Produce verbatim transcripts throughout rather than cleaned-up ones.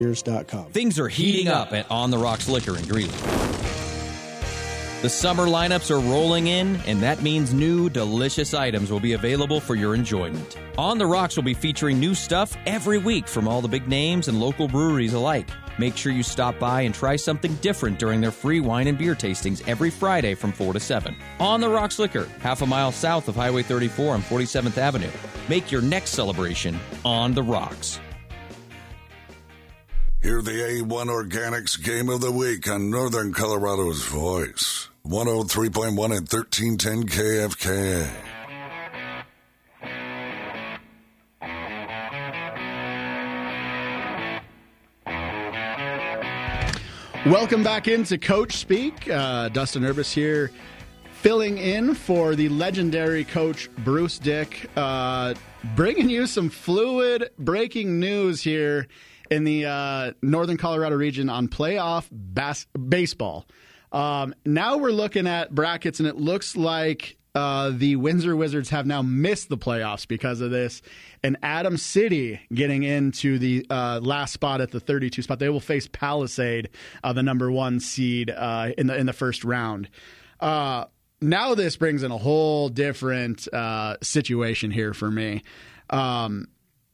dot com. Things are heating up at On the Rocks Liquor in Greeley. The summer lineups are rolling in, and that means new, delicious items will be available for your enjoyment. On the Rocks will be featuring new stuff every week from all the big names and local breweries alike. Make sure you stop by and try something different during their free wine and beer tastings every Friday from four to seven. On the Rocks Liquor, half a mile south of Highway thirty-four on forty-seventh Avenue. Make your next celebration on the Rocks. Hear the A one Organics Game of the Week on Northern Colorado's Voice. one oh three point one and thirteen ten K F K A. Welcome back into Coach Speak. Uh, Dustin Urbis here, filling in for the legendary Coach Bruce Dick, uh, bringing you some fluid breaking news here in the uh, Northern Colorado region on playoff bas- baseball. Um, now we're looking at brackets, and it looks like uh, the Windsor Wizards have now missed the playoffs because of this. And Adams City getting into the uh, last spot at the thirty-two spot. They will face Palisade, uh, the number one seed uh, in the in the first round. Uh, now this brings in a whole different uh, situation here for me. Um,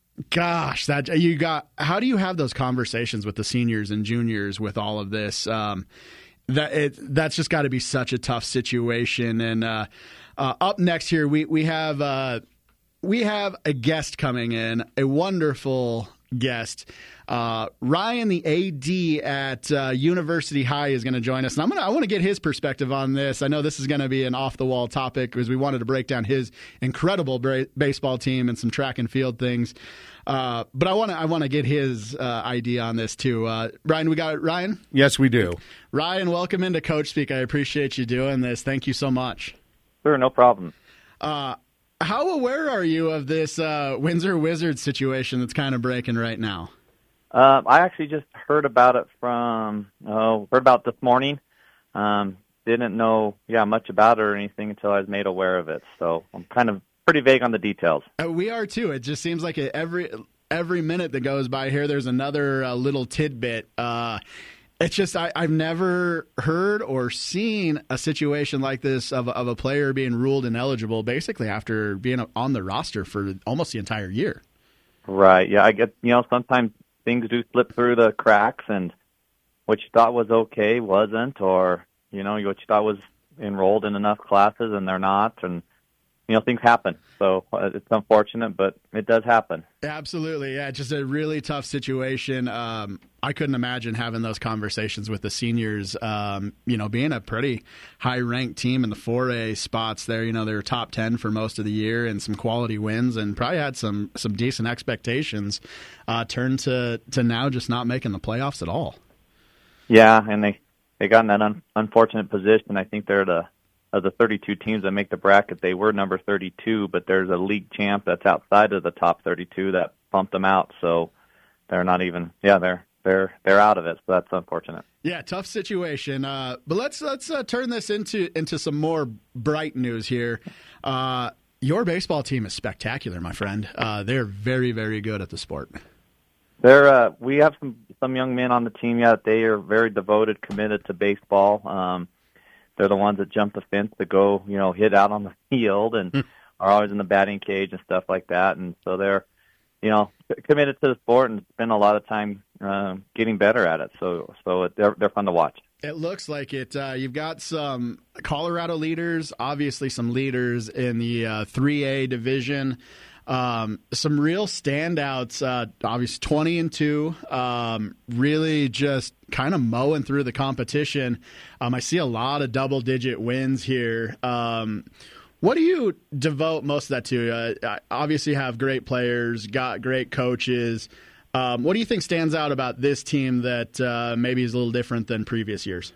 gosh, that you got. How do you have those conversations with the seniors and juniors with all of this? Um, That it, that's just got to be such a tough situation. And uh, uh, up next here, we we have uh, we have a guest coming in, a wonderful guest. Uh, Ryan, the A D at uh, University High, is going to join us, and I'm gonna I want to get his perspective on this. I know this is going to be an off the wall topic because we wanted to break down his incredible bra- baseball team and some track and field things. Uh, but I want to I want to get his uh, idea on this too. Uh, Ryan, we got it. Ryan? Yes, we do. Ryan, welcome into Coach Speak. I appreciate you doing this. Thank you so much. Sure, no problem. Uh, how aware are you of this uh, Windsor Wizards situation that's kind of breaking right now? Um, I actually just heard about it from, oh, heard about it this morning. Um, didn't know, yeah, much about it or anything until I was made aware of it. So I'm kind of pretty vague on the details. Uh, we are too. It just seems like every every minute that goes by here, there's another uh, little tidbit. Uh, it's just I, I've never heard or seen a situation like this of, of a player being ruled ineligible basically after being on the roster for almost the entire year. Right. Yeah, I get, you know, sometimes things do slip through the cracks, and what you thought was okay wasn't, or, you know, what you thought was enrolled in enough classes and they're not, and, you know, things happen. So uh, it's unfortunate, but it does happen. Absolutely. Yeah, just a really tough situation. Um, I couldn't imagine having those conversations with the seniors, um, you know, being a pretty high-ranked team in the four A spots there. You know, they were top ten for most of the year and some quality wins and probably had some some decent expectations, uh, turned to, to now just not making the playoffs at all. Yeah, and they, they got in that un- unfortunate position. I think they're the of the thirty-two teams that make the bracket, they were number thirty-two, but there's a league champ that's outside of the top thirty-two that bumped them out. So they're not even, yeah, they're they're they're out of it. So that's unfortunate. Yeah, tough situation. Uh, but let's let's uh, turn this into into some more bright news here. Uh, your baseball team is spectacular, my friend. Uh, they're very very good at the sport. They're uh, we have some some young men on the team. Yeah, they are very devoted, committed to baseball. Um, They're the ones that jump the fence to go, you know, hit out on the field and mm. are always in the batting cage and stuff like that. And so they're, you know, committed to the sport and spend a lot of time uh, getting better at it. So, so it, they're they're fun to watch. It looks like it. Uh, you've got some Colorado leaders, obviously some leaders in the uh, three A division. Um, some real standouts, uh, obviously twenty and two, um, really just kind of mowing through the competition. Um, I see a lot of double digit wins here. Um, what do you devote most of that to? Uh, obviously you have great players, got great coaches. Um, what do you think stands out about this team that uh, maybe is a little different than previous years?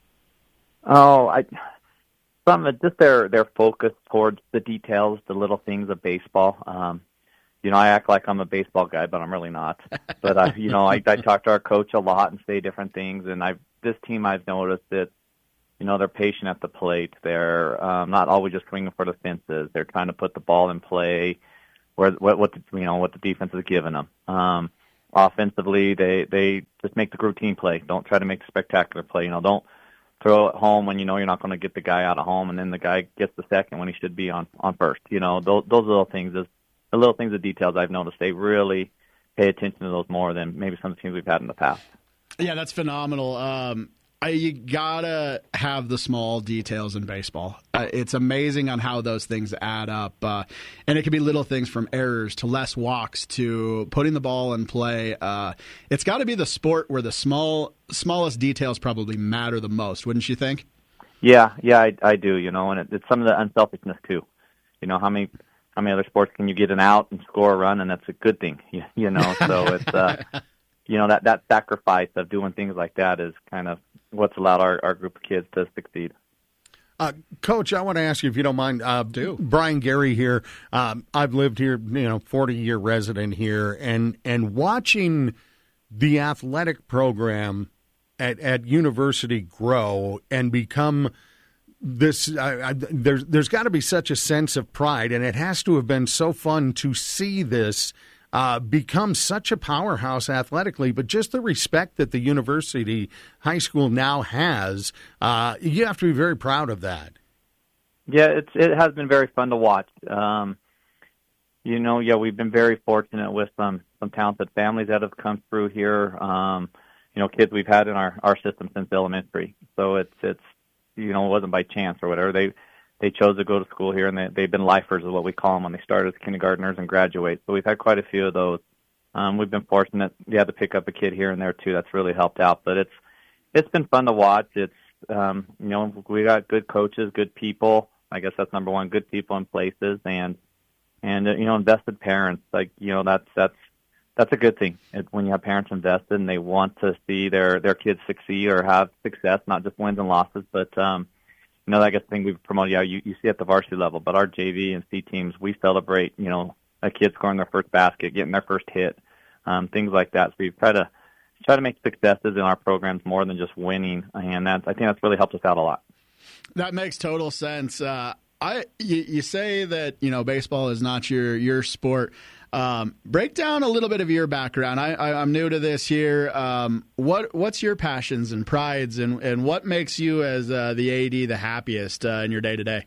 Oh, I... Some just their their focus towards the details, the little things of baseball. Um, you know, I act like I'm a baseball guy, but I'm really not. But I, you know, I, I talk to our coach a lot and say different things. And I, this team, I've noticed that, you know, they're patient at the plate. They're um, not always just swinging for the fences. They're trying to put the ball in play, where what what the, you know what the defense is giving them. Um, offensively, they they just make the routine play. Don't try to make the spectacular play. You know, don't throw it home when you know you're not going to get the guy out of home, and then the guy gets the second when he should be on on first. You know, those those little things, is the little things, the details I've noticed. They really pay attention to those more than maybe some of the teams we've had in the past. Yeah, that's phenomenal. Um, I, you gotta have the small details in baseball. Uh, it's amazing on how those things add up, uh, and it can be little things from errors to less walks to putting the ball in play. Uh, it's got to be the sport where the small, smallest details probably matter the most, wouldn't you think? Yeah, yeah, I, I do. You know, and it, it's some of the unselfishness too. You know, how many how many other sports can you get an out and score a run, and that's a good thing. You, you know, so it's uh, you know that that sacrifice of doing things like that is kind of what's allowed our, our group of kids to succeed. Uh, Coach, I want to ask you, if you don't mind, uh, Do. Brian Gary here. Um, I've lived here, you know, forty-year resident here, and and watching the athletic program at, at university grow and become this, uh, I, there's there's got to be such a sense of pride, and it has to have been so fun to see this Uh, become such a powerhouse athletically, but just the respect that the university high school now has, uh, you have to be very proud of that. Yeah, it's it has been very fun to watch. Um, you know, yeah, we've been very fortunate with some some talented families that have come through here. Um, you know, kids we've had in our, our system since elementary, so it's it's you know it wasn't by chance or whatever. They They chose to go to school here, and they, they've been lifers, is what we call them, when they start as kindergartners and graduate. So we've had quite a few of those. Um, we've been fortunate, yeah, to pick up a kid here and there too. That's really helped out. But it's it's been fun to watch. It's um, you know we got good coaches, good people. I guess that's number one. Good people in places, and and uh, you know invested parents. Like you know that's that's that's a good thing. It, when you have parents invested and they want to see their their kids succeed or have success, not just wins and losses, but um, You know, I guess the thing we've promoted, yeah, you, you see at the varsity level, but our J V and C teams, we celebrate, you know, a kid scoring their first basket, getting their first hit, um, things like that. So we try to try to make successes in our programs more than just winning, and that's, I think that's really helped us out a lot. That makes total sense. Uh, I you, you say that, you know, baseball is not your your sport. Um, break down a little bit of your background. I, I, I'm new to this here. Um, what what's your passions and prides, and, and what makes you as uh, the A D the happiest uh, in your day to day?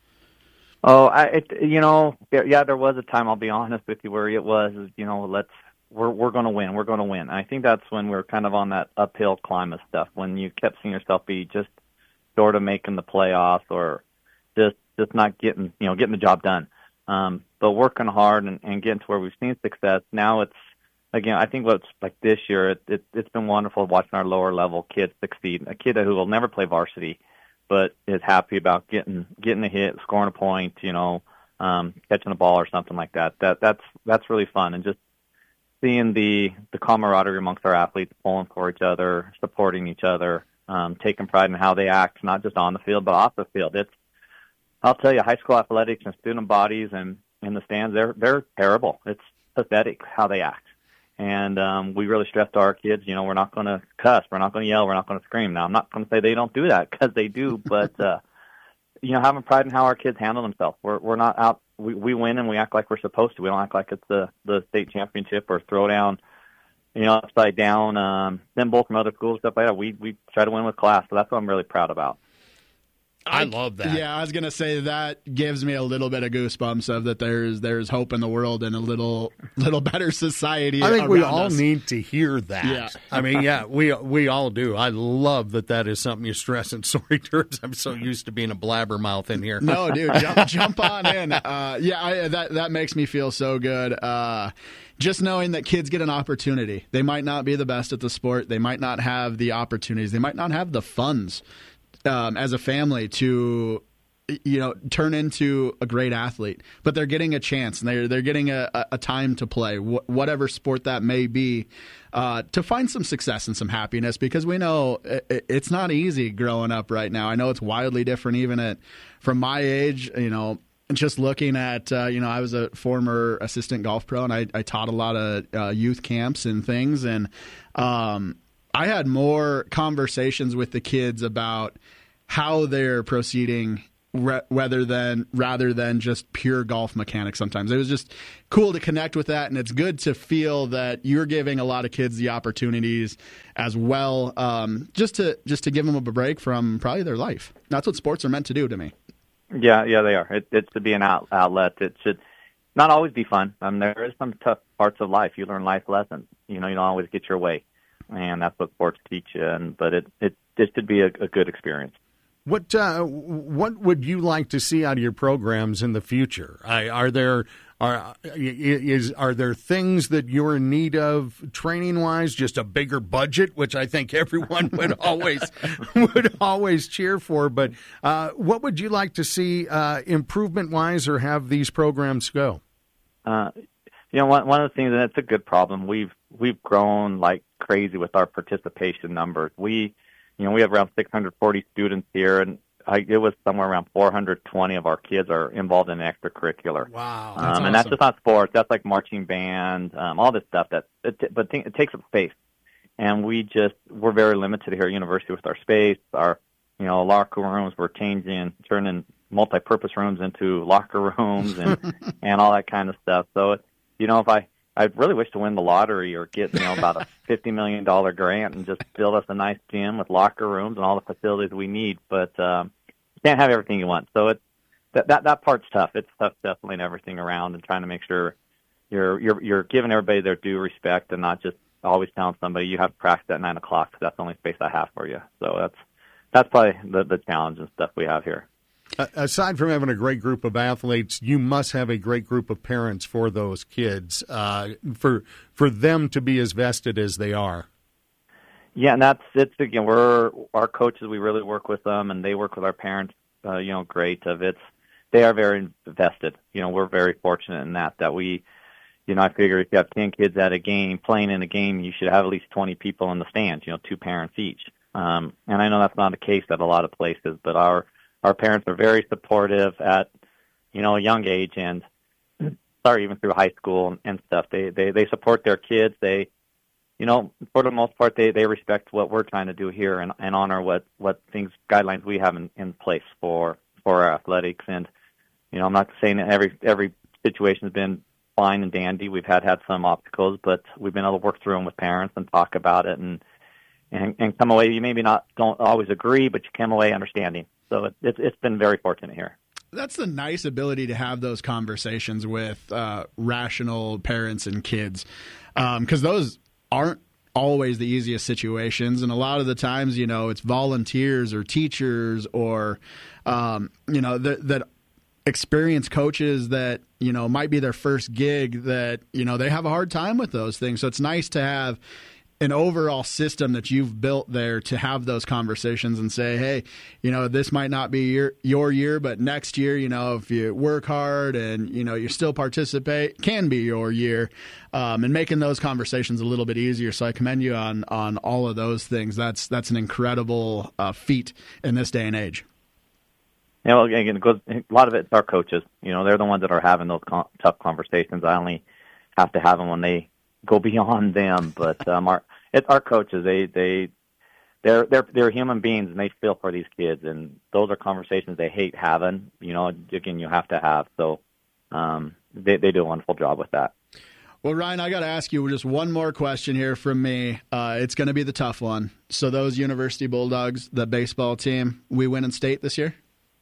Oh, I it, you know, yeah, there was a time, I'll be honest with you, where it was, you know, let's we're we're going to win, we're going to win. I think that's when we're kind of on that uphill climb of stuff. When you kept seeing yourself be just sort of making the playoffs, or just just not getting you know getting the job done. Um, but working hard and, and getting to where we've seen success. Now it's, again, I think what's like this year, it, it, it's been wonderful watching our lower level kids succeed. A kid who will never play varsity, but is happy about getting getting a hit, scoring a point, you know, um, catching a ball or something like that. That that's that's really fun, and just seeing the the camaraderie amongst our athletes, pulling for each other, supporting each other, um, taking pride in how they act, not just on the field but off the field. It's I'll tell you, high school athletics and student bodies and in the stands, they're they're terrible. It's pathetic how they act. And um, we really stress to our kids, you know, we're not going to cuss, we're not going to yell, we're not going to scream. Now, I'm not going to say they don't do that, because they do, but, uh, you know, having pride in how our kids handle themselves. We're we're not out, we, we win and we act like we're supposed to. We don't act like it's the, the state championship or throw down, you know, upside down um, symbol from other schools, stuff like that. We, we try to win with class, so that's what I'm really proud about. I love that. Yeah, I was going to say that gives me a little bit of goosebumps of that there's there's hope in the world and a little little better society. I think we all us. need to hear that. Yeah. I mean, yeah, we we all do. I love that that is something you stress. And sorry, Turds, I'm so used to being a blabbermouth in here. No, dude, jump, jump on in. Uh, yeah, I, that that makes me feel so good. Uh, just knowing that kids get an opportunity. They might not be the best at the sport. They might not have the opportunities. They might not have the funds. Um, as a family to, you know, turn into a great athlete, but they're getting a chance, and they're they're getting a, a time to play, wh- whatever sport that may be, uh, to find some success and some happiness, because we know it, it's not easy growing up right now. I know it's wildly different even at from my age, you know. Just looking at, uh, you know, I was a former assistant golf pro, and I, I taught a lot of uh, youth camps and things, and um, I had more conversations with the kids about how they're proceeding re- rather than rather than just pure golf mechanics. Sometimes it was just cool to connect with that, and it's good to feel that you're giving a lot of kids the opportunities as well, um, just to just to give them a break from probably their life. That's what sports are meant to do to me. Yeah, yeah, they are. It, it should be an out, outlet. It should not always be fun. I mean, there is some tough parts of life. You learn life lessons. You know, you don't always get your way, and that's what sports teach you. And but it it, it should be a, a good experience. What uh, what would you like to see out of your programs in the future? I, are there are is are there things that you're in need of training wise? Just a bigger budget, which I think everyone would always would always cheer for. But uh, what would you like to see uh, improvement wise, or have these programs go? Uh, you know, one one of the things, and it's a good problem. We've we've grown like crazy with our participation numbers. We You know, we have around six hundred forty students here, and I, it was somewhere around four hundred twenty of our kids are involved in extracurricular. Wow, um, awesome. And that's just not sports. That's like marching band, um, all this stuff. That, it, but th- it takes up space, and we just we're very limited here at university with our space. Our, you know, locker rooms we're changing, turning multi-purpose rooms into locker rooms, and and all that kind of stuff. So, you know, if I I really wish to win the lottery or get, you know, about a fifty million dollars grant and just build us a nice gym with locker rooms and all the facilities we need. But um, you can't have everything you want. So it's, that, that that part's tough. It's tough definitely in everything around, and trying to make sure you're you're you're giving everybody their due respect and not just always telling somebody you have to practice at nine o'clock because that's the only space I have for you. So that's that's probably the, the challenge and stuff we have here. Aside from having a great group of athletes, you must have a great group of parents for those kids, uh, for for them to be as vested as they are. Yeah, and that's it's again. We're our coaches. We really work with them, and they work with our parents. Uh, you know, great. Of it's they are very invested. You know, we're very fortunate in that that we. You know, I figure if you have ten kids at a game playing in a game, you should have at least twenty people in the stands. You know, two parents each. Um, and I know that's not the case at a lot of places, but our Our parents are very supportive at, you know, a young age, and sorry, even through high school and, and stuff. They, they they support their kids. They, you know, for the most part, they, they respect what we're trying to do here and, and honor what, what things guidelines we have in, in place for for our athletics. And you know, I'm not saying that every every situation has been fine and dandy. We've had had some obstacles, but we've been able to work through them with parents and talk about it and and, and come away. You maybe not don't always agree, but you come away understanding. So it, it, it's been very fortunate here. That's the nice ability to have those conversations with uh, rational parents and kids, because um, those aren't always the easiest situations. And a lot of the times, you know, it's volunteers or teachers or, um, you know, that, that experienced coaches that, you know, might be their first gig that, you know, they have a hard time with those things. So it's nice to have an overall system that you've built there to have those conversations and say, hey, you know, this might not be your your year, but next year, you know, if you work hard and, you know, you still participate, can be your year, um, and making those conversations a little bit easier. So I commend you on on all of those things. That's that's an incredible uh, feat in this day and age. Yeah, well, again, it goes, a lot of it's our coaches. You know, they're the ones that are having those con- tough conversations. I only have to have them when they go beyond them, but um, our it's our coaches. They they they're they're they're human beings, and they feel for these kids, and those are conversations they hate having. You know, again, you have to have. So um, they they do a wonderful job with that. Well, Ryan, I got to ask you just one more question here from me. Uh, it's going to be the tough one. So those University Bulldogs, the baseball team, we win in state this year?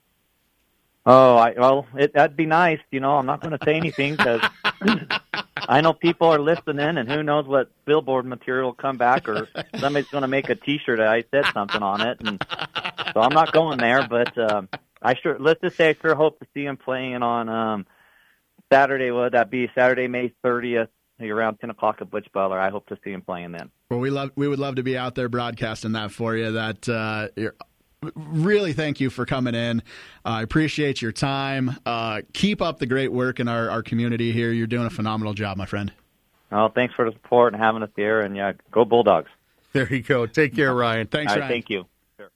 Oh, I, well, it, that'd be nice. You know, I'm not going to say anything because I know people are listening, and who knows what billboard material will come back, or somebody's going to make a T-shirt that I said something on it, and so I'm not going there. But um, I sure, let's just say, I sure hope to see him playing on um, Saturday. Would that be Saturday, May thirtieth, around ten o'clock at Butch Butler? I hope to see him playing then. Well, we love we would love to be out there broadcasting that for you. That uh, you're. Really, thank you for coming in. I uh, appreciate your time. Uh, keep up the great work in our, our community here. You're doing a phenomenal job, my friend. Oh, thanks for the support and having us here. And, yeah, go Bulldogs. There you go. Take care, Ryan. Thanks, All right, Ryan. Thank you. Sure.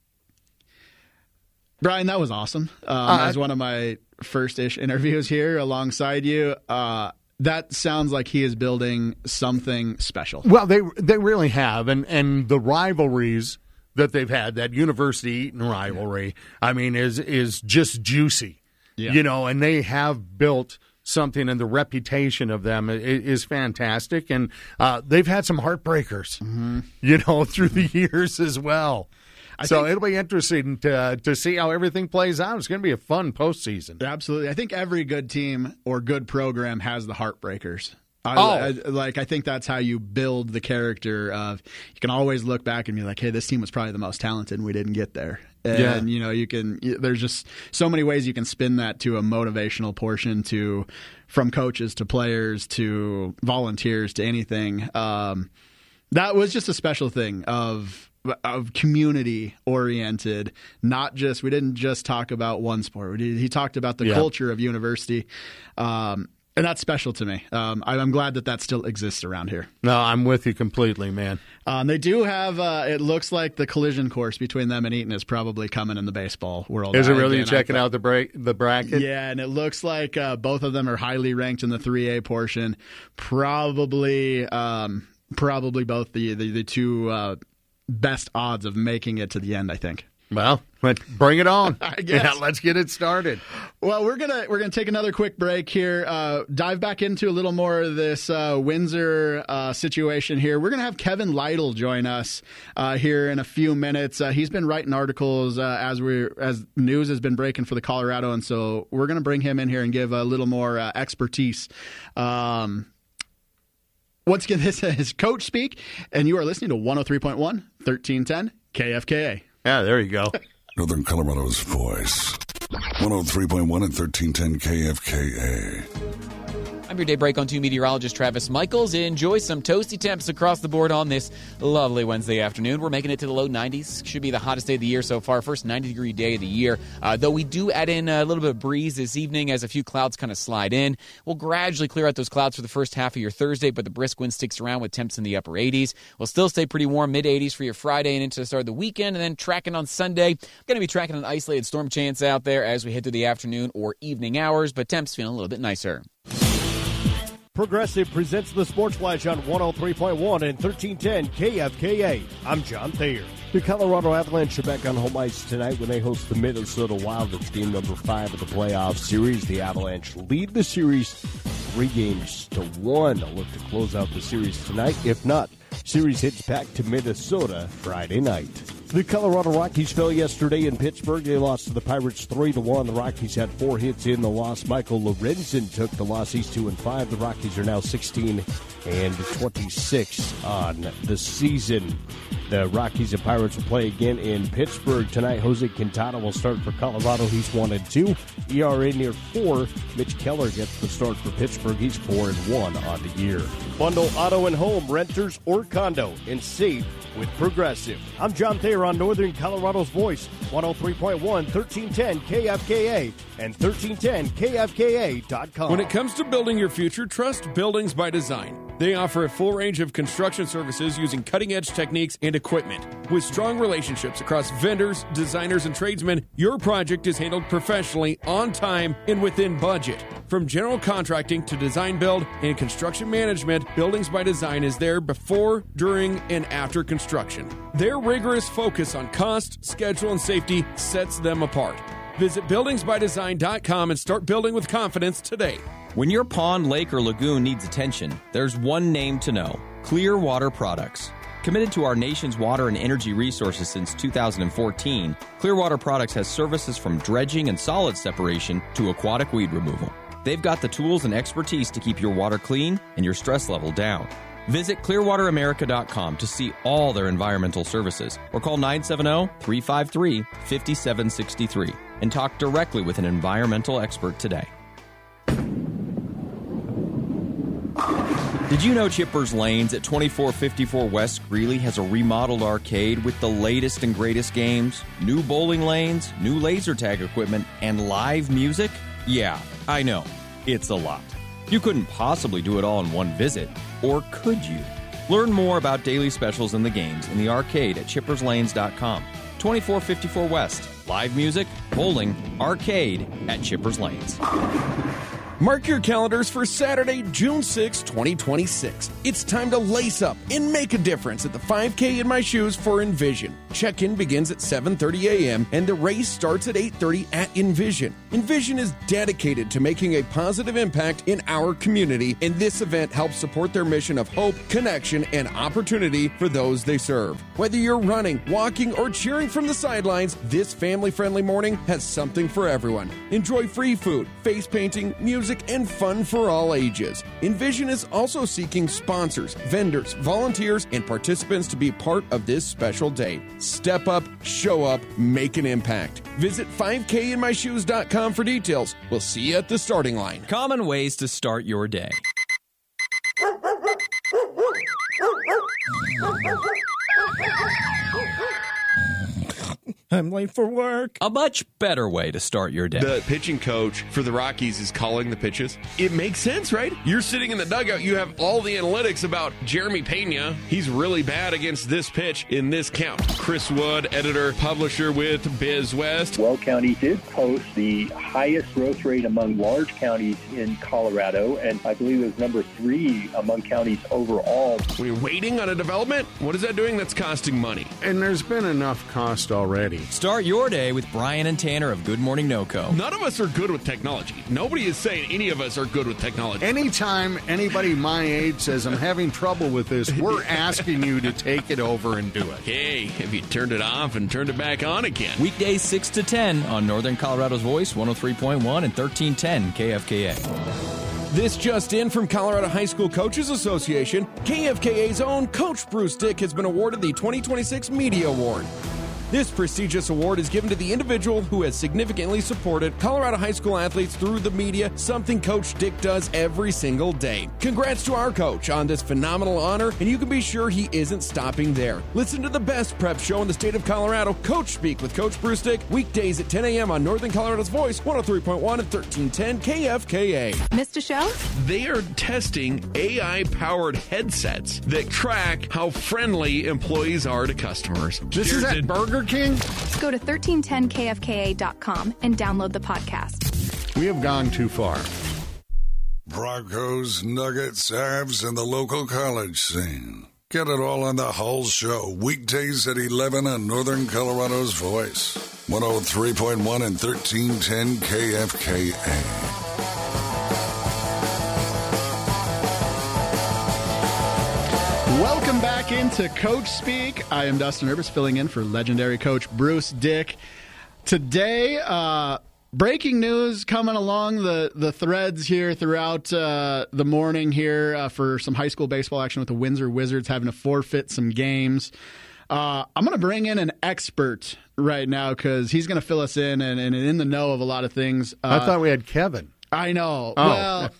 Brian, that was awesome. Um, uh, as one of my first-ish interviews here alongside you, uh, that sounds like he is building something special. Well, they they really have. And, and the rivalries that they've had, that University-Eaton rivalry, I mean, is is just juicy. Yeah. You know, and they have built something, and the reputation of them is, is fantastic. And uh, they've had some heartbreakers, mm-hmm. you know, through the years as well. I so think, it'll be interesting to uh, to see how everything plays out. It's going to be a fun postseason. Absolutely. I think every good team or good program has the heartbreakers. I, oh. I, like I think that's how you build the character of. You can always look back and be like, "Hey, this team was probably the most talented, and we didn't get there." And yeah. you know, you can. There's just so many ways you can spin that to a motivational portion, to from coaches to players to volunteers to anything. Um, that was just a special thing of. of community oriented, not just, we didn't just talk about one sport. We did, he talked about the yeah. culture of university. Um, and that's special to me. Um, I, I'm glad that that still exists around here. No, I'm with you completely, man. Um, they do have, uh, it looks like the collision course between them and Eaton is probably coming in the baseball world. Is it really? Again, checking out the break, the bracket? Yeah, and it looks like uh, both of them are highly ranked in the three A portion. Probably, um, probably both the, the, the two uh, best odds of making it to the end, I think. Well, let's bring it on. I guess. Yeah, let's get it started. Well, we're gonna we're gonna take another quick break here. Uh, dive back into a little more of this uh, Windsor uh, situation here. We're gonna have Kevin Lytle join us uh, here in a few minutes. Uh, he's been writing articles uh, as we as news has been breaking for the Colorado, and so we're gonna bring him in here and give a little more uh, expertise. Um, once again, this is Coach Speak, and you are listening to one oh three point one, thirteen ten K F K A. Yeah, there you go. Northern Colorado's voice. one oh three point one and thirteen ten K F K A. I'm your daybreak on two meteorologist Travis Michaels. Enjoy some toasty temps across the board on this lovely Wednesday afternoon. We're making it to the low nineties. Should be the hottest day of the year so far. First ninety-degree day of the year. Uh, though we do add in a little bit of breeze this evening as a few clouds kind of slide in. We'll gradually clear out those clouds for the first half of your Thursday, but the brisk wind sticks around with temps in the upper eighties. We'll still stay pretty warm, mid-eighties for your Friday and into the start of the weekend. And then tracking on Sunday, going to be tracking an isolated storm chance out there as we head through the afternoon or evening hours, but temps feeling a little bit nicer. Progressive presents the Sports Flash on one oh three point one and thirteen ten K F K A. I'm John Thayer. The Colorado Avalanche are back on home ice tonight when they host the Minnesota Wild. It's game number five of the playoff series. The Avalanche lead the series three games to one. They'll look to close out the series tonight. If not, series hits back to Minnesota Friday night. The Colorado Rockies fell yesterday in Pittsburgh. They lost to the Pirates three to one. The Rockies had four hits in the loss. Michael Lorenzen took the loss. He's two and five. The Rockies are now sixteen and twenty-six on the season. The Rockies and Pirates will play again in Pittsburgh tonight. Jose Quintana will start for Colorado. He's one and two. E R A near four. Mitch Keller gets the start for Pittsburgh. He's four and one on the year. Bundle auto and home, renters or condo, and save with Progressive. I'm John Thayer on Northern Colorado's Voice, one oh three point one, thirteen ten K F K A and thirteen ten K F K A dot com. When it comes to building your future, trust Buildings by Design. They offer a full range of construction services using cutting-edge techniques and equipment. With strong relationships across vendors, designers, and tradesmen, your project is handled professionally, on time, and within budget. From general contracting to design build and construction management, Buildings by Design is there before, during, and after construction. Their rigorous focus on cost, schedule, and safety sets them apart. Visit buildings by design dot com and start building with confidence today. When your pond, lake, or lagoon needs attention, there's one name to know: Clearwater Products. Committed to our nation's water and energy resources since two thousand fourteen, Clearwater Products has services from dredging and solid separation to aquatic weed removal. They've got the tools and expertise to keep your water clean and your stress level down. Visit clearwater america dot com to see all their environmental services or call nine seven zero, three five three, five seven six three and talk directly with an environmental expert today. Did you know Chippers Lanes at twenty-four fifty-four West Greeley has a remodeled arcade with the latest and greatest games, new bowling lanes, new laser tag equipment, and live music? Yeah, I know. It's a lot. You couldn't possibly do it all in one visit, or could you? Learn more about daily specials and the games in the arcade at chippers lanes dot com. twenty-four fifty-four West. Live music, bowling, arcade at Chippers Lanes. Mark your calendars for Saturday, June sixth, twenty twenty-six. It's time to lace up and make a difference at the five K in My Shoes for Envision. Check-in begins at seven thirty a.m. and the race starts at eight thirty at Envision. Envision is dedicated to making a positive impact in our community, and this event helps support their mission of hope, connection, and opportunity for those they serve. Whether you're running, walking, or cheering from the sidelines, this family-friendly morning has something for everyone. Enjoy free food, face painting, music, and fun for all ages. Envision is also seeking sponsors, vendors, volunteers, and participants to be part of this special day. Step up, show up, make an impact. Visit five K in my shoes dot com for details. We'll see you at the starting line. Common ways to start your day. I'm late for work. A much better way to start your day. The pitching coach for the Rockies is calling the pitches. It makes sense, right? You're sitting in the dugout. You have all the analytics about Jeremy Pena. He's really bad against this pitch in this count. Chris Wood, editor, publisher with Biz West. Weld County did post the highest growth rate among large counties in Colorado, and I believe it was number three among counties overall. When you're waiting on a development, what is that doing? That's costing money. And there's been enough cost already. Start your day with Brian and Tanner of Good Morning NoCo. None of us are good with technology. Nobody is saying any of us are good with technology. Anytime anybody my age says I'm having trouble with this, we're asking you to take it over and do it. Hey, have you turned it off and turned it back on again? Weekdays six to ten on Northern Colorado's Voice, one oh three point one and thirteen ten K F K A. This just in from Colorado High School Coaches Association. K F K A's own Coach Bruce Dick has been awarded the twenty twenty-six Media Award. This prestigious award is given to the individual who has significantly supported Colorado high school athletes through the media, something Coach Dick does every single day. Congrats to our coach on this phenomenal honor, and you can be sure he isn't stopping there. Listen to the best prep show in the state of Colorado, Coach Speak with Coach Bruce Dick, weekdays at ten a.m. on Northern Colorado's Voice, one oh three point one and thirteen ten K F K A. Missed a show? They are testing A I-powered headsets that track how friendly employees are to customers. This Cheers is at to- Burger King? Go to thirteen ten K F K A dot com and download the podcast. We have gone too far. Broncos, Nuggets, Avs, and the local college scene. Get it all on the Hull Show, weekdays at eleven on Northern Colorado's Voice, one oh three point one and thirteen ten K F K A. Welcome back into Coach Speak. I am Dustin Urbis, filling in for legendary coach Bruce Dick. Today, uh, breaking news coming along the, the threads here throughout uh, the morning here uh, for some high school baseball action with the Windsor Wizards having to forfeit some games. Uh, I'm going to bring in an expert right now because he's going to fill us in and, and in the know of a lot of things. Uh, I thought we had Kevin. I know. Oh. Well...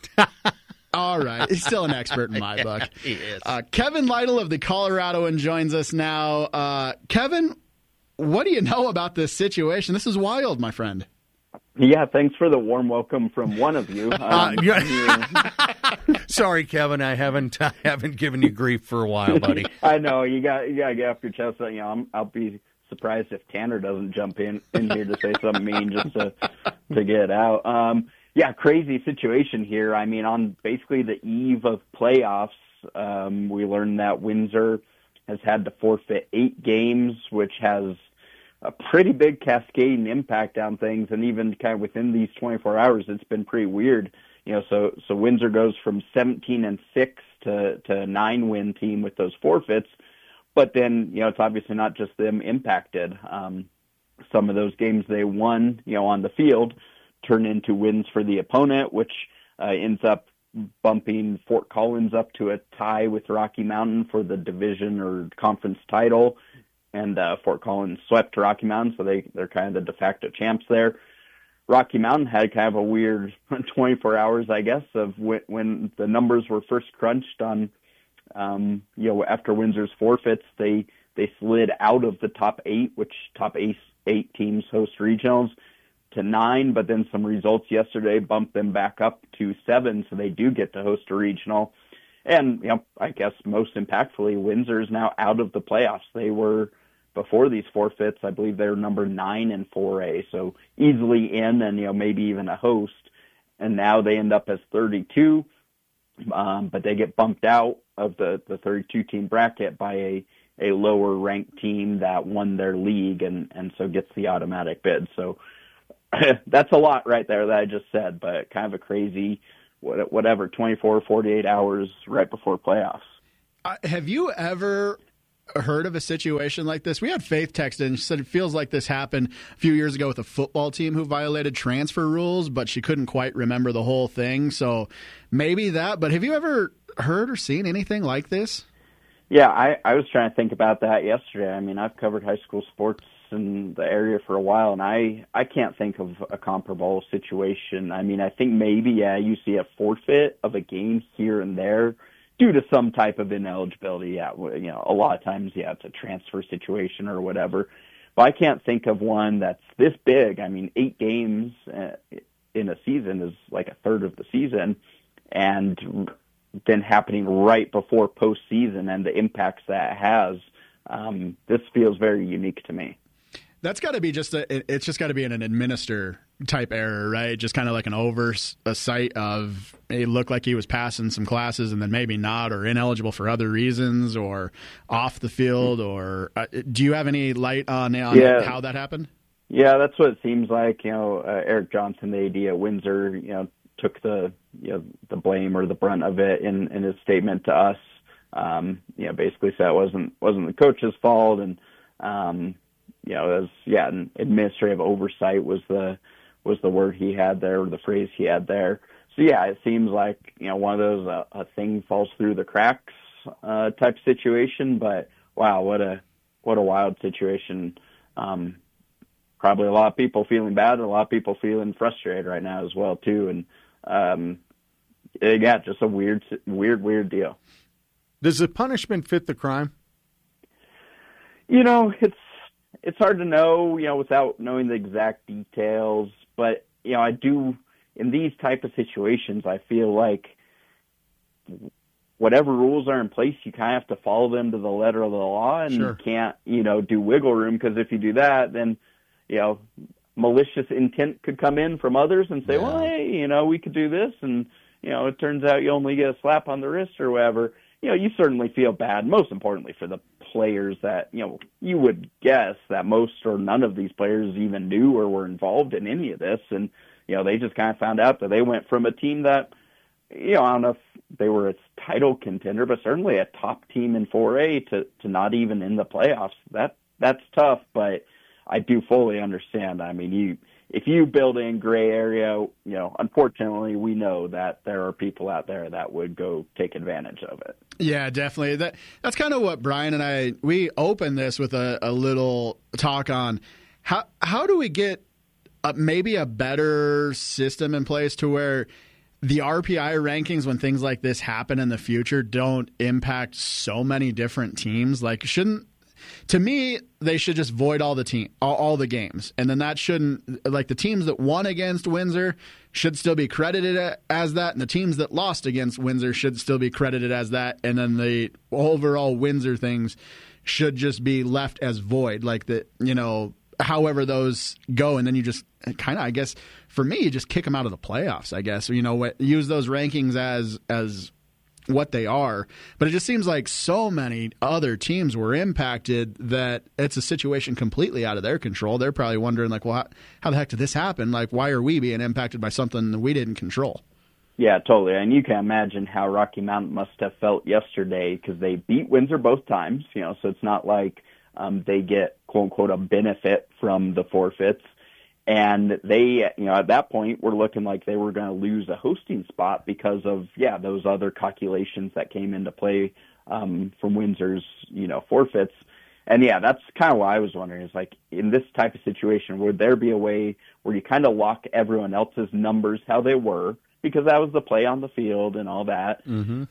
All right. He's still an expert in my yeah, book. He is. Uh, Kevin Lytle of the Coloradoan joins us now. Uh, Kevin, what do you know about this situation? This is wild, my friend. Yeah, thanks for the warm welcome from one of you. Um, Uh, yeah. Sorry, Kevin. I haven't I haven't given you grief for a while, buddy. I know you got you got to get off your chest. You know, I'm, I'll be surprised if Tanner doesn't jump in in here to say something mean just to to get it out. Um, Yeah, crazy situation here. I mean, on basically the eve of playoffs, um, we learned that Windsor has had to forfeit eight games, which has a pretty big cascading impact on things. And even kind of within these twenty-four hours, it's been pretty weird. You know, so so Windsor goes from seventeen and six to to a nine win team with those forfeits. But then, you know, it's obviously not just them impacted. Um, some of those games they won, you know, on the field, turn into wins for the opponent, which uh, ends up bumping Fort Collins up to a tie with Rocky Mountain for the division or conference title. And uh, Fort Collins swept Rocky Mountain, so they, they're kind of the de facto champs there. Rocky Mountain had kind of a weird twenty-four hours, I guess, of when, when the numbers were first crunched on, um, you know, after Windsor's forfeits, they, they slid out of the top eight, which top eight, eight teams host regionals, to nine, but then some results yesterday bumped them back up to seven, so they do get to host a regional. And, you know, I guess most impactfully, Windsor is now out of the playoffs. They were, before these forfeits, I believe they were number nine in four A, so easily in and, you know, maybe even a host. and now they end up as thirty-two, um, but they get bumped out of the, the thirty-two team bracket by a, a lower ranked team that won their league and, and so gets the automatic bid. So that's a lot right there that I just said, but kind of a crazy, whatever, twenty-four, forty-eight hours right before playoffs. Uh, have you ever heard of a situation like this? We had Faith text in. She said it feels like this happened a few years ago with a football team who violated transfer rules, but she couldn't quite remember the whole thing. So maybe that. But have you ever heard or seen anything like this? Yeah, I, I was trying to think about that yesterday. I mean, I've covered high school sports in the area for a while, and I, I can't think of a comparable situation. I mean, I think maybe, yeah, you see a forfeit of a game here and there due to some type of ineligibility. Yeah, you know, a lot of times, yeah, it's a transfer situation or whatever. But I can't think of one that's this big. I mean, eight games in a season is like a third of the season, and then happening right before postseason and the impacts that it has. Um, this feels very unique to me. That's got to be just a, it's just got to be an administer type error, right? Just kind of like an oversight of it looked like he was passing some classes and then maybe not, or ineligible for other reasons, or off the field, or uh, do you have any light on, on yeah. how that happened? Yeah, that's what it seems like. You know, uh, Eric Johnson, the A D at Windsor, you know, took the you know the blame or the brunt of it in, in his statement to us. Um, you know, basically said it wasn't wasn't the coach's fault, and um, you know, as yeah, an administrative oversight was the was the word he had there, or the phrase he had there. So yeah, it seems like, you know, one of those uh, a thing falls through the cracks uh, type situation. But wow, what a what a wild situation. Um, probably a lot of people feeling bad, and a lot of people feeling frustrated right now as well too. And um, yeah, just a weird, weird, weird deal. Does the punishment fit the crime? You know, it's it's hard to know, you know, without knowing the exact details. But, you know, I do, in these type of situations, I feel like whatever rules are in place, you kind of have to follow them to the letter of the law, and sure. you can't, you know, do wiggle room, because if you do that, then, you know, malicious intent could come in from others and say, yeah. well, hey, you know, we could do this, and, you know, it turns out you only get a slap on the wrist or whatever. You know, you certainly feel bad, most importantly for the players that, you know, you would guess that most or none of these players even knew or were involved in any of this. And, you know, they just kind of found out that they went from a team that, you know, I don't know if they were a title contender, but certainly a top team in four A to, to not even in the playoffs. That that's tough, but I do fully understand. I mean, you if you build in gray area, you know, unfortunately, we know that there are people out there that would go take advantage of it. Yeah, definitely. That that's kind of what Brian and I, we opened this with a, a little talk on how how do we get a, maybe a better system in place to where the R P I rankings, when things like this happen in the future, don't impact so many different teams. Like, shouldn't, to me, they should just void all the team, all, all the games, and then that shouldn't, like, the teams that won against Windsor should still be credited as that, and the teams that lost against Windsor should still be credited as that, and then the overall Windsor things should just be left as void, like the, you know, however those go, and then you just kind of, I guess, for me, you just kick them out of the playoffs, I guess, or, you know, what, use those rankings as as what they are. But it just seems like so many other teams were impacted that it's a situation completely out of their control. They're probably wondering, like, well, how, how the heck did this happen? Like, why are we being impacted by something that we didn't control? Yeah, totally. And you can imagine how Rocky Mountain must have felt yesterday, because they beat Windsor both times, you know, so it's not like um, they get, quote unquote, a benefit from the forfeits. And they, you know, at that point, were looking like they were going to lose a hosting spot because of, yeah, those other calculations that came into play um, from Windsor's, you know, forfeits. And, yeah, that's kind of what I was wondering, is like, in this type of situation, would there be a way where you kind of lock everyone else's numbers how they were, because that was the play on the field and all that, mm-hmm.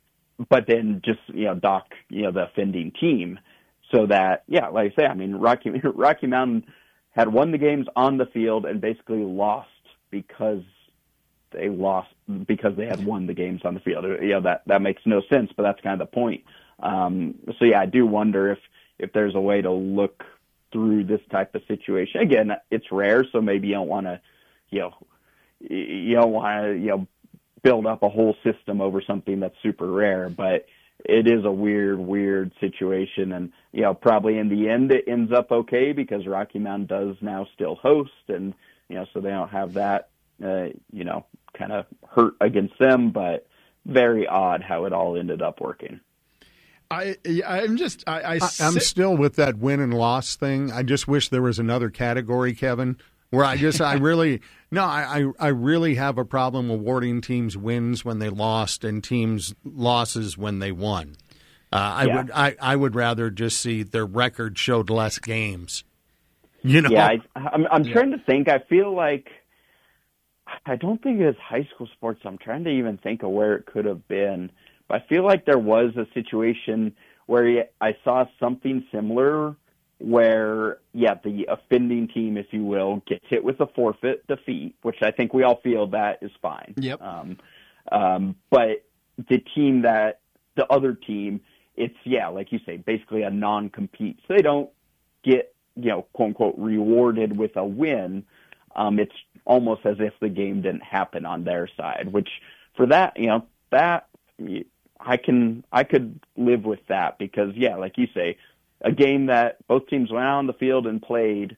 but then just, you know, dock, you know, the offending team, so that, yeah, like I say, I mean, Rocky Rocky Mountain had won the games on the field and basically lost because they lost because they had won the games on the field. You know, that, that makes no sense, but that's kind of the point. Um, so, yeah, I do wonder if, if there's a way to look through this type of situation. Again, it's rare, so maybe you don't want to, you know, you don't want to, you know, build up a whole system over something that's super rare, but it is a weird, weird situation. And, you know, probably in the end it ends up okay because Rocky Mountain does now still host, and, you know, so they don't have that, uh, you know, kind of hurt against them, but very odd how it all ended up working. I, I'm just, I, I I, I'm still with that win and loss thing. I just wish there was another category, Kevin, where I just, I really, no, I, I, I really have a problem awarding teams wins when they lost and teams losses when they won. Uh, I Yeah. would, I, I would rather just see their record showed less games. You know, Yeah, I, I'm, I'm trying to think. I feel like, I don't think it's high school sports. I'm trying to even think of where it could have been. But I feel like there was a situation where I saw something similar where, yeah, the offending team, if you will, gets hit with a forfeit defeat, which I think we all feel that is fine. Yep. Um, um, but the team that, the other team, it's, yeah, like you say, basically a non-compete. So they don't get, you know, quote unquote, rewarded with a win. Um, it's almost as if the game didn't happen on their side, which for that, you know, that I can, I could live with that because, yeah, like you say, a game that both teams went out on the field and played,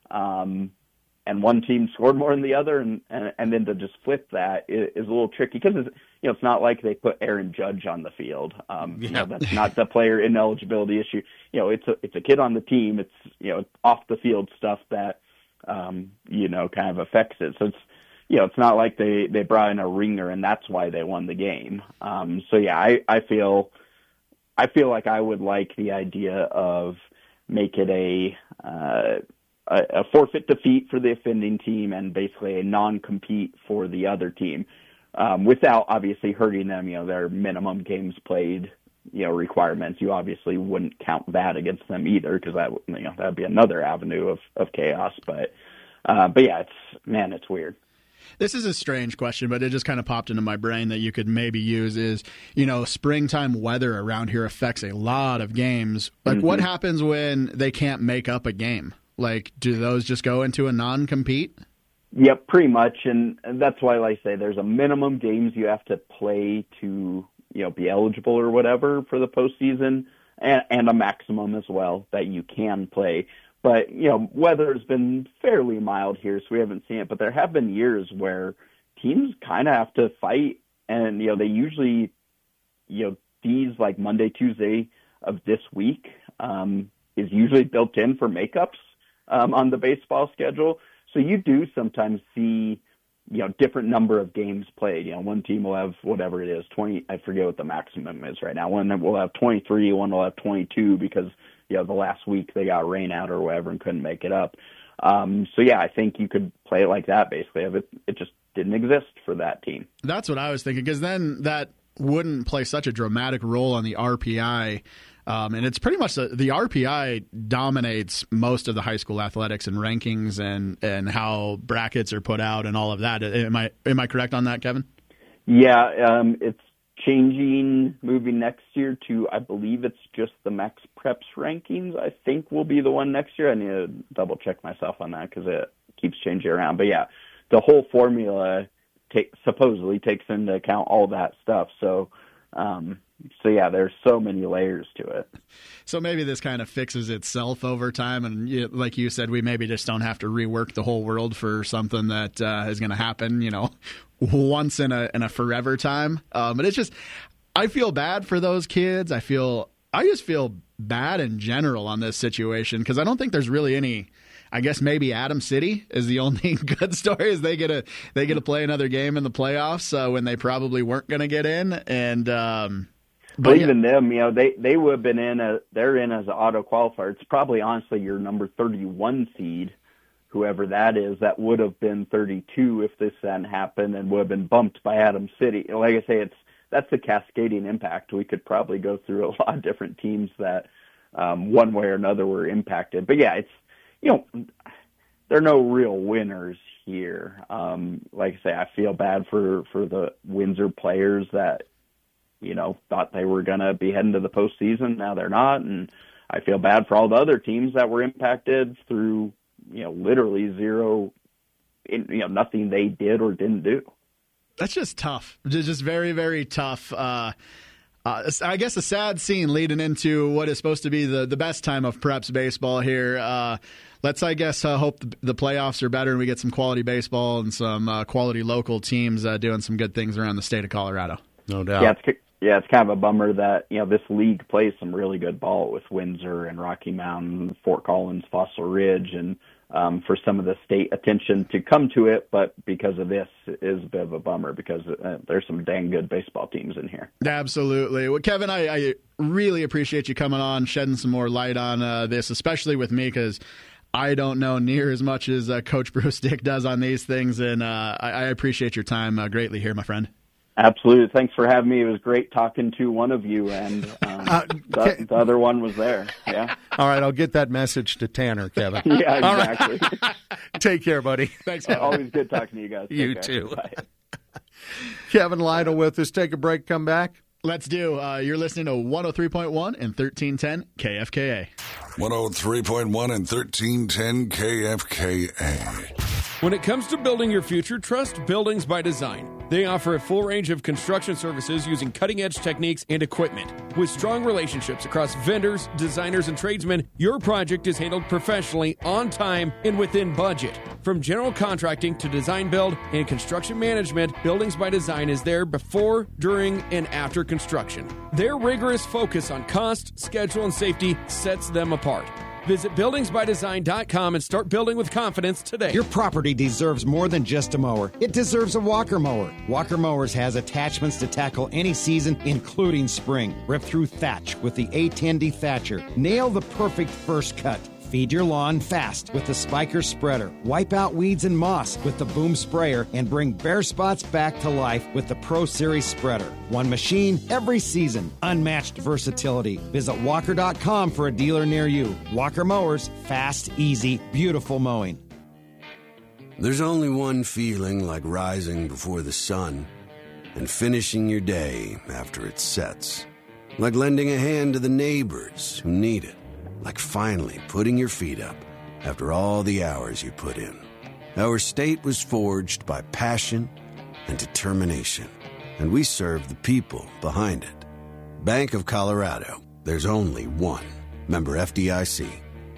um, and one team scored more than the other, and, and, and then to just flip that is, is a little tricky because, it's, you know, it's not like they put Aaron Judge on the field. Um, Yeah. you know, that's not the player ineligibility issue. You know, it's a, it's a kid on the team. It's, you know, off the field stuff that, um, you know, kind of affects it. So it's, you know, it's not like they, they brought in a ringer and that's why they won the game. Um, so yeah, I, I feel, I feel like I would like the idea of make it a, uh, a, a forfeit defeat for the offending team and basically a non-compete for the other team, um, without obviously hurting them. You know, their minimum games played, you know, requirements. You obviously wouldn't count that against them either because that, you know, that'd be another avenue of, of chaos. But, uh, but yeah, it's, man, it's weird. This is a strange question, but it just kind of popped into my brain that you could maybe use is, you know, springtime weather around here affects a lot of games. Like, Mm-hmm. what happens when they can't make up a game? Like, do those just go into a non-compete? Yep, pretty much. And, and that's why, like I say, there's a minimum games you have to play to, you know, be eligible or whatever for the postseason, and, and a maximum as well that you can play. But, you know, weather's been fairly mild here, so we haven't seen it. But there have been years where teams kind of have to fight, and, you know, they usually, you know, these like Monday, Tuesday of this week um, is usually built in for makeups um, on the baseball schedule. So you do sometimes see, you know, different number of games played. You know, one team will have whatever it is, twenty, I forget what the maximum is right now. One will have twenty-three, one will have twenty-two because, you know, the last week they got rain out or whatever and couldn't make it up. Um, so, yeah, I think you could play it like that, basically. It, it just didn't exist for that team. That's what I was thinking, because then that wouldn't play such a dramatic role on the R P I. Um, and it's pretty much the, the R P I dominates most of the high school athletics and rankings and, and how brackets are put out and all of that. Am I am I correct on that, Kevin? Yeah, um, it's changing, moving next year to, I believe it's just the Max Preps rankings, I think will be the one next year. I need to double check myself on that because it keeps changing around. But yeah, the whole formula take, supposedly takes into account all that stuff. So, um, so yeah, there's so many layers to it. So maybe this kind of fixes itself over time, and you, like you said, we maybe just don't have to rework the whole world for something that uh, is going to happen, you know, once in a in a forever time. Um, but it's just, I feel bad for those kids. I feel, I just feel bad in general on this situation because I don't think there's really any. I guess maybe Adams City is the only good story. Is they get to they get to play another game in the playoffs uh, when they probably weren't going to get in, and. Um, But, But but yeah. even them, you know, they, they would have been in a, they're in as an auto qualifier. It's probably honestly your number thirty-one seed, whoever that is, that would have been thirty-two if this hadn't happened and would have been bumped by Adams City. Like I say, it's, that's the cascading impact. We could probably go through a lot of different teams that, um, one way or another were impacted. But yeah, it's, you know, there are no real winners here. Um, like I say, I feel bad for, for the Windsor players that, you know, thought they were going to be heading to the postseason. Now they're not. And I feel bad for all the other teams that were impacted through, you know, literally zero in, you know, nothing they did or didn't do. That's just tough. Just just very, very tough. Uh, uh, I guess a sad scene leading into what is supposed to be the, the best time of Preps baseball here. Uh, let's, I guess, uh, hope the, the playoffs are better and we get some quality baseball and some uh, quality local teams uh, doing some good things around the state of Colorado. No doubt. Yeah, it's, yeah, it's kind of a bummer that, you know, this league plays some really good ball with Windsor and Rocky Mountain, Fort Collins, Fossil Ridge, and um, for some of the state attention to come to it, but because of this, it is a bit of a bummer because uh, there's some dang good baseball teams in here. Absolutely. Well, Kevin, I, I really appreciate you coming on, shedding some more light on uh, this, especially with me, because I don't know near as much as uh, Coach Bruce Dick does on these things, and uh, I, I appreciate your time uh, greatly here, my friend. Absolutely. Thanks for having me. It was great talking to one of you, and um, uh, the, the other one was there. Yeah. All right, I'll get that message to Tanner, Kevin. Yeah, exactly. Right. Take care, buddy. Thanks. Man. Always good talking to you guys. Take you care. too. Bye. Kevin Lytle with us. Take a break, come back. Let's do. Uh, you're listening to one oh three point one and thirteen ten K F K A. one oh three point one and thirteen ten K F K A. When it comes to building your future, trust Buildings by Design. They offer a full range of construction services using cutting-edge techniques and equipment. With strong relationships across vendors, designers, and tradesmen, your project is handled professionally, on time, and within budget. From general contracting to design build and construction management, Buildings by Design is there before, during, and after construction. Their rigorous focus on cost, schedule, and safety sets them apart. Visit buildings by design dot com and start building with confidence today. Your property deserves more than just a mower. It deserves a Walker mower. Walker Mowers has attachments to tackle any season, including spring. Rip through thatch with the A ten D Thatcher. Nail the perfect first cut. Feed your lawn fast with the Spiker Spreader. Wipe out weeds and moss with the Boom Sprayer and bring bare spots back to life with the Pro Series Spreader. One machine every season. Unmatched versatility. Visit walker dot com for a dealer near you. Walker Mowers. Fast, easy, beautiful mowing. There's only one feeling like rising before the sun and finishing your day after it sets. Like lending a hand to the neighbors who need it. Like finally putting your feet up after all the hours you put in. Our state was forged by passion and determination, and we serve the people behind it. Bank of Colorado. There's only one. Member F D I C.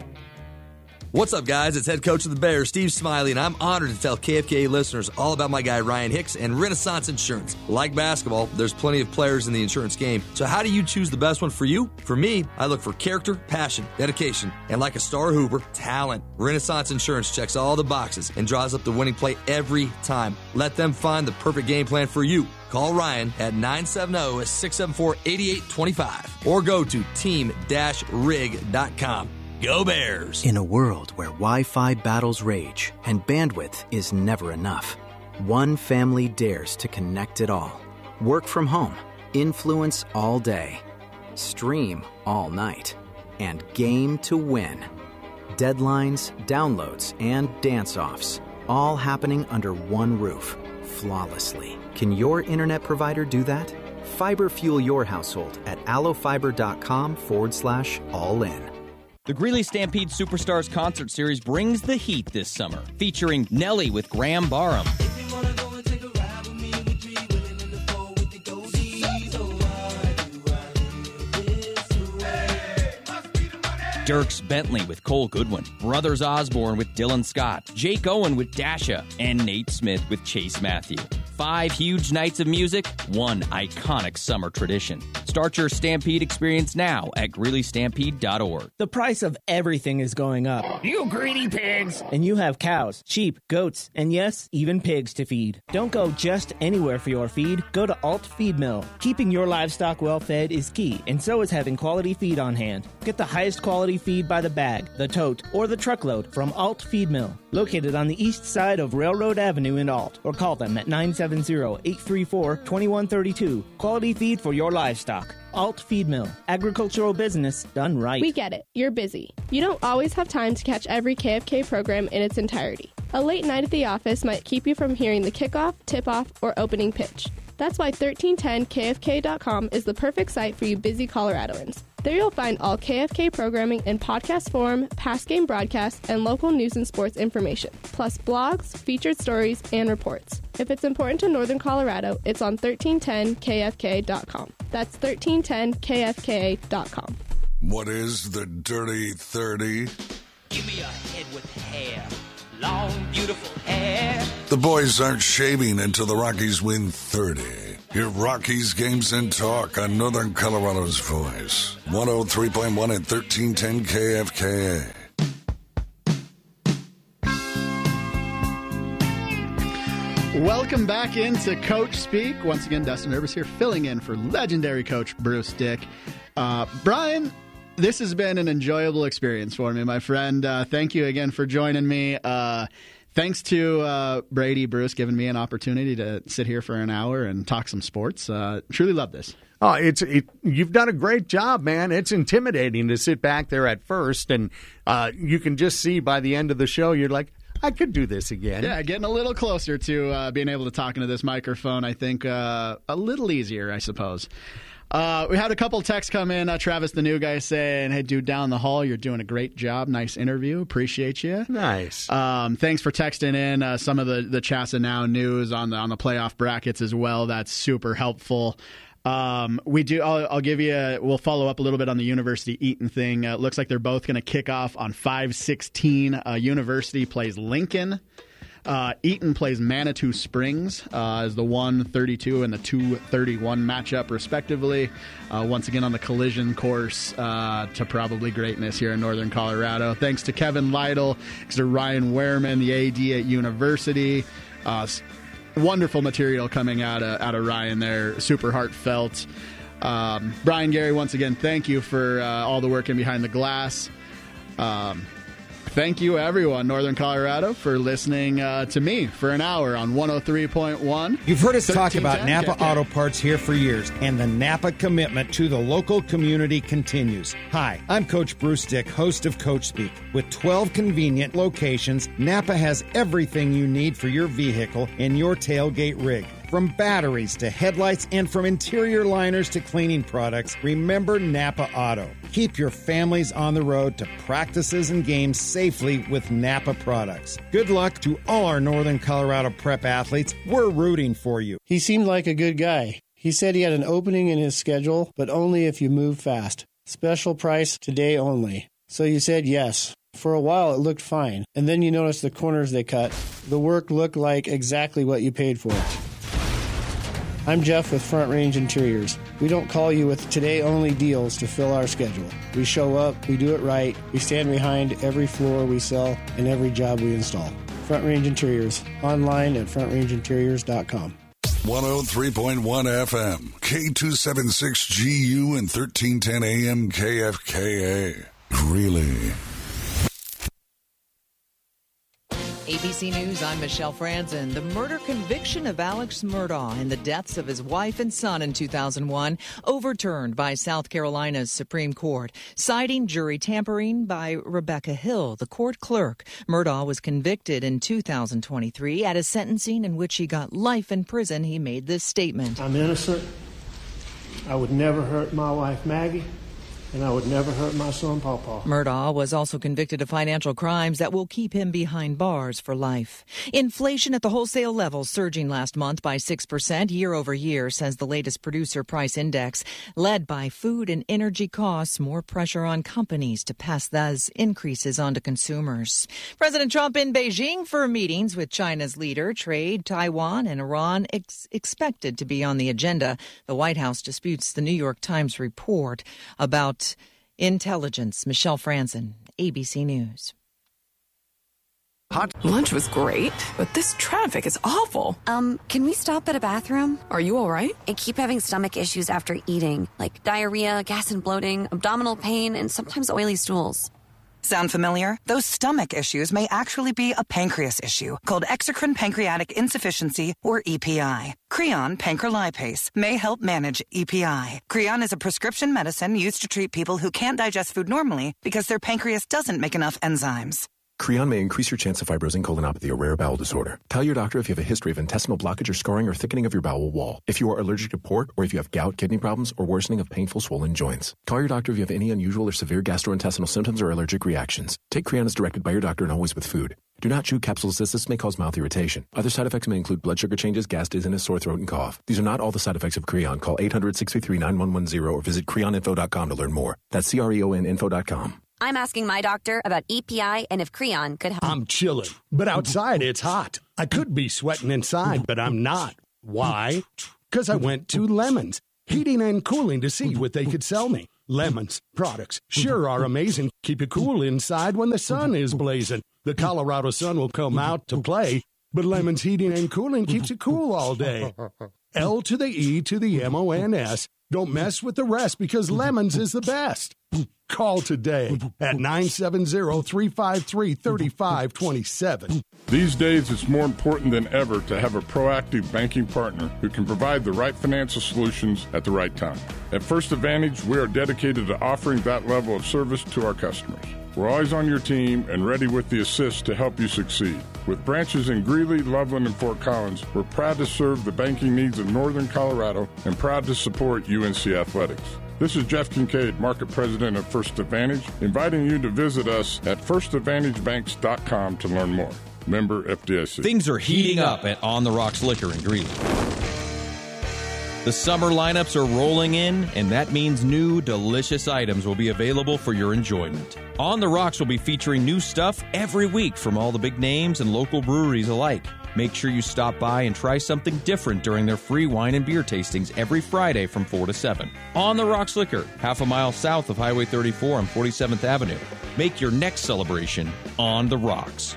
What's up, guys? It's head coach of the Bears, Steve Smiley, and I'm honored to tell K F K A listeners all about my guy, Ryan Hicks, and Renaissance Insurance. Like basketball, there's plenty of players in the insurance game. So how do you choose the best one for you? For me, I look for character, passion, dedication, and like a star Hooper, talent. Renaissance Insurance checks all the boxes and draws up the winning play every time. Let them find the perfect game plan for you. Call Ryan at nine seven zero, six seven four, eight eight two five or go to team dash rig dot com. Go Bears! In a world where Wi-Fi battles rage and bandwidth is never enough, one family dares to connect it all. Work from home, influence all day, stream all night, and game to win. Deadlines, downloads, and dance-offs, all happening under one roof, flawlessly. Can your internet provider do that? Fiber fuel your household at allofiber.com forward slash all in. The Greeley Stampede Superstars Concert Series brings the heat this summer, featuring Nelly with Graham Barham, Dierks Bentley with Cole Goodwin, Brothers Osborne with Dylan Scott, Jake Owen with Dasha, and Nate Smith with Chase Matthew. Five huge nights of music, one iconic summer tradition. Start your Stampede experience now at Greeley Stampede dot org. The price of everything is going up. You greedy pigs! And you have cows, sheep, goats, and yes, even pigs to feed. Don't go just anywhere for your feed. Go to Alt Feed Mill. Keeping your livestock well fed is key, and so is having quality feed on hand. Get the highest quality feed by the bag, the tote, or the truckload from Alt Feed Mill, located on the east side of Railroad Avenue in Alt, or call them at nine seven zero, eight three four, two one three two. Quality feed for your livestock. Alt Feed Mill. Agricultural business done right. We get it. You're busy. You don't always have time to catch every K F K program in its entirety. A late night at the office might keep you from hearing the kickoff, tip-off, or opening pitch. That's why thirteen ten K F K dot com is the perfect site for you busy Coloradoans. There you'll find all K F K programming in podcast form, past game broadcasts, and local news and sports information, plus blogs, featured stories, and reports. If it's important to Northern Colorado, it's on thirteen ten K F K dot com. That's thirteen ten K F K dot com. What is the Dirty thirty? Give me a head with hair. Long, beautiful hair. The boys aren't shaving until the Rockies win thirty. Hear Rockies games and talk on Northern Colorado's voice. one oh three point one and thirteen ten K F K A. Welcome back into Coach Speak. Once again, Dustin Urbis here, filling in for legendary coach Bruce Dick. Uh, Brian, this has been an enjoyable experience for me, my friend. Uh, thank you again for joining me. Uh, thanks to uh, Brady, Bruce, giving me an opportunity to sit here for an hour and talk some sports. Uh, truly love this. Oh, it's it, you've done a great job, man. It's intimidating to sit back there at first, and uh, you can just see by the end of the show, you're like, I could do this again. Yeah, getting a little closer to uh, being able to talk into this microphone, I think uh, a little easier, I suppose. Uh, we had a couple texts come in. Uh, Travis, the new guy, saying, hey, dude, down the hall, you're doing a great job. Nice interview. Appreciate you. Nice. Um, thanks for texting in uh, some of the, the Chassa Now news on the, on the playoff brackets as well. That's super helpful. Um, we do. I'll, I'll give you. A, we'll follow up a little bit on the University Eaton thing. Uh, it looks like they're both going to kick off on five sixteen. Uh, University plays Lincoln. Uh, Eaton plays Manitou Springs uh, as the one thirty-two and the two thirty-one matchup, respectively. Uh, once again on the collision course uh, to probably greatness here in Northern Colorado. Thanks to Kevin Lytle, thanks to Ryan Wehrman, the A D at University. Uh, Wonderful material coming out of, out of Ryan there. Super heartfelt. Um, Brian Gary, once again, thank you for uh, all the work in Behind the Glass. Um, thank you, everyone, Northern Colorado, for listening uh, to me for an hour on one oh three point one. You've heard us talk about Napa Auto Parts here for years, and the Napa commitment to the local community continues. Hi, I'm Coach Bruce Dick, host of Coach Speak. With twelve convenient locations, Napa has everything you need for your vehicle and your tailgate rig. From batteries to headlights and from interior liners to cleaning products, remember Napa Auto. Keep your families on the road to practices and games safely with Napa products. Good luck to all our Northern Colorado prep athletes. We're rooting for you. He seemed like a good guy. He said he had an opening in his schedule, but only if you move fast. Special price today only. So you said yes. For a while, it looked fine. And then you noticed the corners they cut. The work looked like exactly what you paid for it. I'm Jeff with Front Range Interiors. We don't call you with today-only deals to fill our schedule. We show up, we do it right, we stand behind every floor we sell and every job we install. Front Range Interiors, online at front range interiors dot com. one oh three point one F M, K two seventy-six G U and thirteen ten A M K F K A. Really? A B C News, I'm Michelle Franzen. The murder conviction of Alex Murdaugh in the deaths of his wife and son in two thousand one overturned by South Carolina's Supreme Court, citing jury tampering by Rebecca Hill, the court clerk. Murdaugh was convicted in two thousand twenty-three. At a sentencing in which he got life in prison, he made this statement. I'm innocent. I would never hurt my wife, Maggie. And I would never hurt my son, Pawpaw. Murdaugh was also convicted of financial crimes that will keep him behind bars for life. Inflation at the wholesale level surging last month by six percent year over year, says the latest Producer Price Index. Led by food and energy costs, more pressure on companies to pass those increases on to consumers. President Trump in Beijing for meetings with China's leader. Trade, Taiwan, and Iran ex- expected to be on the agenda. The White House disputes the New York Times report about intelligence. Michelle Franzen, A B C News. Hot lunch was great, but this traffic is awful. Um, can we stop at a bathroom? Are you all right? I keep having stomach issues after eating, like diarrhea, gas and bloating, abdominal pain, and sometimes oily stools. Sound familiar? Those stomach issues may actually be a pancreas issue called exocrine pancreatic insufficiency, or E P I. Creon pancrelipase may help manage E P I. Creon is a prescription medicine used to treat people who can't digest food normally because their pancreas doesn't make enough enzymes. Creon may increase your chance of fibrosing colonopathy or rare bowel disorder. Tell your doctor if you have a history of intestinal blockage or scarring or thickening of your bowel wall, if you are allergic to pork, or if you have gout, kidney problems, or worsening of painful swollen joints. Call your doctor if you have any unusual or severe gastrointestinal symptoms or allergic reactions. Take Creon as directed by your doctor and always with food. Do not chew capsules as this may cause mouth irritation. Other side effects may include blood sugar changes, gas, dizziness, sore throat, and cough. These are not all the side effects of Creon. Call eight hundred, six three three, nine one one zero or visit creon info dot com to learn more. That's C R E O N info dot com. I'm asking my doctor about E P I and if Creon could help. I'm chilling, but outside it's hot. I could be sweating inside, but I'm not. Why? Because I went to Lemons, heating and cooling, to see what they could sell me. Lemons products sure are amazing. Keep you cool inside when the sun is blazing. The Colorado sun will come out to play, but Lemons heating and cooling keeps you cool all day. L to the E to the M O N S. Don't mess with the rest because Lemons is the best. Call today at nine seven zero, three five three, three five two seven. These days, it's more important than ever to have a proactive banking partner who can provide the right financial solutions at the right time. At First Advantage, we are dedicated to offering that level of service to our customers. We're always on your team and ready with the assist to help you succeed. With branches in Greeley, Loveland, and Fort Collins, we're proud to serve the banking needs of Northern Colorado and proud to support U N C Athletics. This is Jeff Kincaid, Market President of First Advantage, inviting you to visit us at first advantage banks dot com to learn more. Member F D I C. Things are heating up at On the Rocks Liquor in Greeley. The summer lineups are rolling in, and that means new, delicious items will be available for your enjoyment. On the Rocks will be featuring new stuff every week from all the big names and local breweries alike. Make sure you stop by and try something different during their free wine and beer tastings every Friday from four to seven. On the Rocks Liquor, half a mile south of Highway thirty-four on forty-seventh Avenue. Make your next celebration on the Rocks.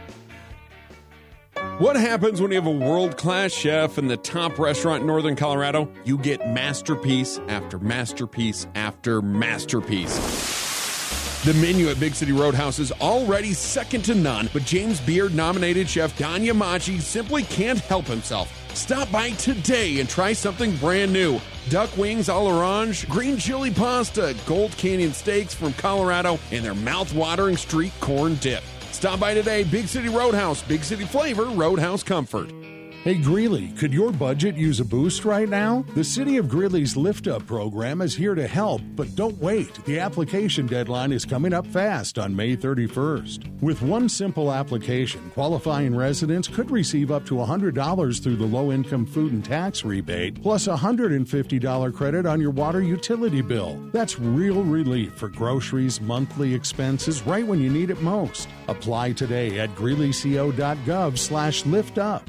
What happens when you have a world-class chef in the top restaurant in Northern Colorado? You get masterpiece after masterpiece after masterpiece. The menu at Big City Roadhouse is already second to none, but James Beard-nominated chef Don Yamachi simply can't help himself. Stop by today and try something brand new. Duck wings a l'orange, green chili pasta, Gold Canyon steaks from Colorado, and their mouth-watering street corn dip. Stop by today, Big City Roadhouse, Big City flavor, Roadhouse comfort. Hey, Greeley, could your budget use a boost right now? The City of Greeley's Lift Up program is here to help, but don't wait. The application deadline is coming up fast on May thirty-first. With one simple application, qualifying residents could receive up to one hundred dollars through the low-income food and tax rebate, plus a one hundred fifty dollars credit on your water utility bill. That's real relief for groceries, monthly expenses, right when you need it most. Apply today at greeleyco.gov slash lift up.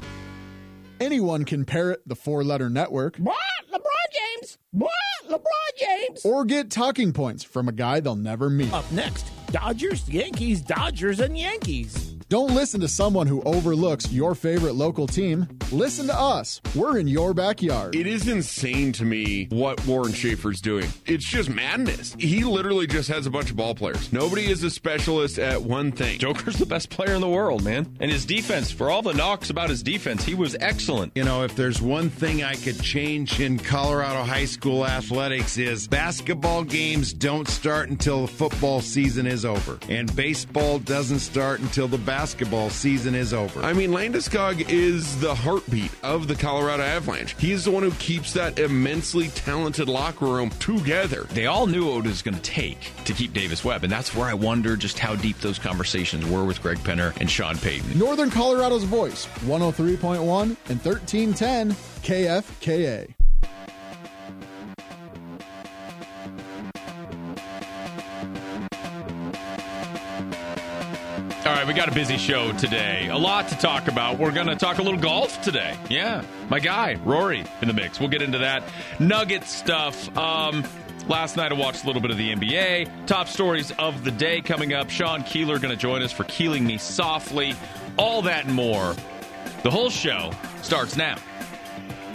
Anyone can parrot the four-letter network. What? LeBron James? What? LeBron James? Or get talking points from a guy they'll never meet. Up next, Dodgers, Yankees, Dodgers, and Yankees. Don't listen to someone who overlooks your favorite local team. Listen to us. We're in your backyard. It is insane to me what Warren Schaefer's doing. It's just madness. He literally just has a bunch of ball players. Nobody is a specialist at one thing. Joker's the best player in the world, man. And his defense, for all the knocks about his defense, he was excellent. You know, if there's one thing I could change in Colorado high school athletics is basketball games don't start until the football season is over. And baseball doesn't start until the basketball season is over. I mean, Landeskog is the heartbeat of the Colorado Avalanche. He's the one who keeps that immensely talented locker room together. They all knew what it was going to take to keep Davis Webb, and that's where I wonder just how deep those conversations were with Greg Penner and Sean Payton. Northern Colorado's voice, one oh three point one and thirteen ten K F K A. All right, we got a busy show today. A lot to talk about. We're going to talk a little golf today. Yeah, my guy, Rory, in the mix. We'll get into that. Nugget stuff. Um, last night I watched a little bit of the N B A. Top stories of the day coming up. Sean Keeler going to join us for Keeling Me Softly. All that and more. The whole show starts now.